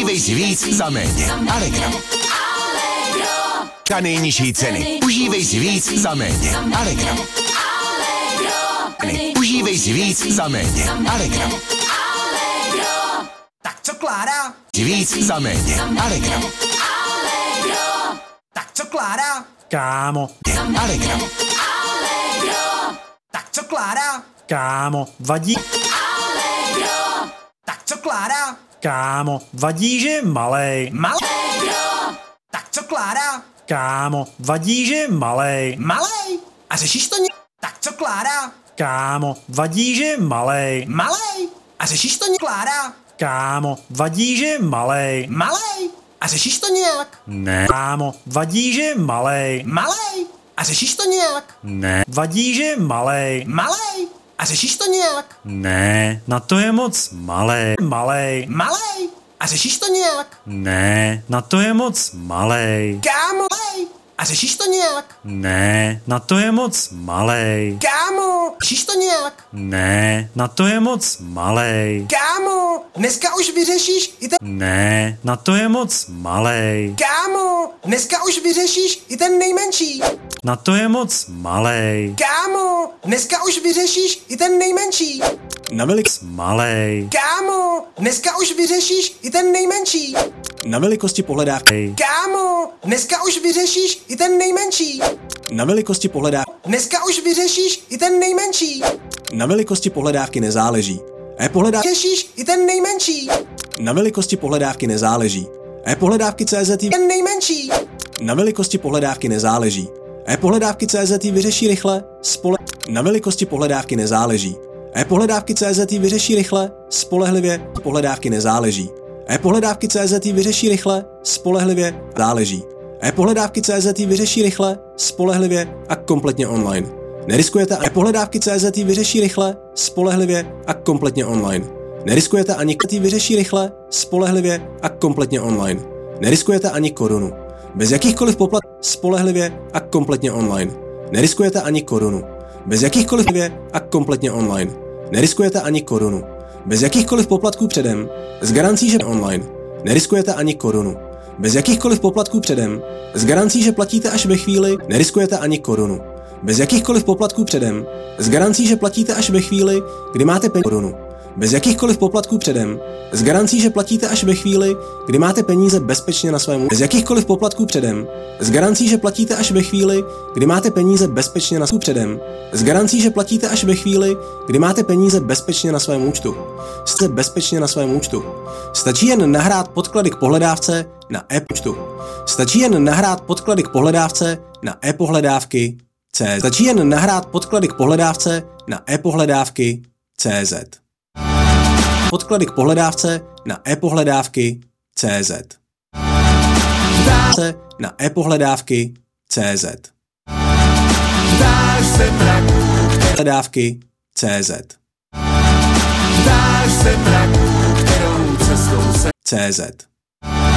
Užívej si víc za méně. Allegro. Za nejnižší ceny. Užívej si víc za méně. Allegro. Užívej si víc za méně. Allegro. Tak co, Klára? Víc za méně. Allegro. Tak co, Klára? Kámo, Allegro. Tak co, Klára? kámo, vadí, Tak co, Klára? kámo, vadí, že je malej, Malej. Tak co, Klára? kámo, vadí, že je malej, Malej. A řešíš to Tak co, Klára? kámo, vadí, že je malej, Malej. A řešíš to Klára? kámo, vadí, že je malej, Malej. A řešíš to nějak? ne, kámo, vadí, že je malej, Malej. A řešíš to nějak? ne, vadí, že je malej, Malej. A řešíš to nějak? ne, na to je moc malej, malej, Malej. A řešíš to nějak? ne, na to je moc malej, Kámo. Malej. A řešíš to nějak? ne, na to je moc malej, Kámo. Řešíš to nějak? ne, na to je moc malej, Kámo. Dneska už vyřešíš i ten... ne, na to je moc malej, Kámo. Dneska už vyřešíš i ten nejmenší. na to je moc malej, Kámo. Dneska už vyřešíš i ten nejmenší. na velikost malej, Kámo. Dneska už vyřešíš i ten nejmenší. na velikosti pohledávky, Kámo. Dneska už vyřešíš i ten nejmenší. na velikosti pohledávky, Dneska už vyřešíš i ten nejmenší. na velikosti pohledávky nezáleží, e-pohledávky, Řešíš i ten nejmenší. na velikosti pohledávky nezáleží, e-pohledávky CZ Ten nejmenší. na velikosti pohledávky nezáleží, e-pohledávky CZ vyřeší rychle, na velikosti pohledávky nezáleží, e-pohledávky CZ vyřeší rychle, spolehlivě, pohledávky nezáleží, e-pohledávky CZ vyřeší rychle, spolehlivě, záleží, e-pohledávky CZ vyřeší rychle, spolehlivě a kompletně online. Neriskujete e-pohledávky CZ vyřeší rychle, spolehlivě a kompletně online. Neriskujete ani vyřeší rychle, spolehlivě a kompletně online. Neriskujete ani korunu. Bez jakýchkoliv poplatků, spolehlivě a kompletně online. Neriskujete ani korunu. Bez jakýchkoliv a kompletně online. Neriskujete ani korunu. Bez jakýchkoliv poplatků předem, s garancí, že online. Neriskujete ani korunu. Bez jakýchkoliv poplatků předem, s garancí, že platíte až ve chvíli, neriskujete ani korunu. Bez jakýchkoliv poplatků předem, s garancí, že platíte až ve chvíli, kdy máte korunu. Bez jakýchkoliv poplatků předem, s garancí, že platíte až ve chvíli, kdy máte peníze bezpečně na svém účtu. Bez jakýchkoliv poplatků předem, s garancí, že platíte až ve chvíli, kdy máte peníze bezpečně na svém předem, s garancí, že platíte až ve chvíli, kdy máte peníze bezpečně na svém účtu. Jste bezpečně na svém účtu. Stačí jen nahrát podklady k pohledávce na e-účtu. Stačí jen nahrát podklady k pohledávce na e-pohledávky CZ. Stačí jen nahrát podklady k pohledávce na e-pohledávky CZ. Podklady k pohledávce na e-pohledávky CZ. Na e-pohledávky CZ. Pohledávky CZ. CZ.